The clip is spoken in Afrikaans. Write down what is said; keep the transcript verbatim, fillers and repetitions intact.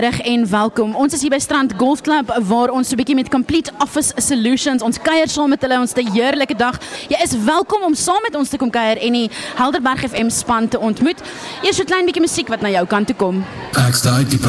En welkom. Ons is hier by Strand Golf Club waar ons so 'n bietjie met Complete Office Solutions ons kuier saam met hulle, ons 'n heerlike dag. Jy is welkom om saam met ons te kom kuier en die Helderberg F M span te ontmoet. Eers so 'n klein bietjie musiek wat na jou kant toe kom. Ek sta uit die